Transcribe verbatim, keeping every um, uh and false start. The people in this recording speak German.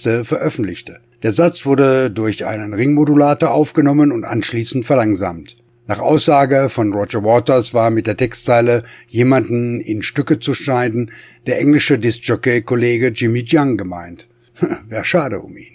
Texte veröffentlichte. Der Satz wurde durch einen Ringmodulator aufgenommen und anschließend verlangsamt. Nach Aussage von Roger Waters war mit der Textzeile »jemanden in Stücke zu schneiden« der englische Discjockey-Kollege Jimmy Young gemeint. Wär schade um ihn.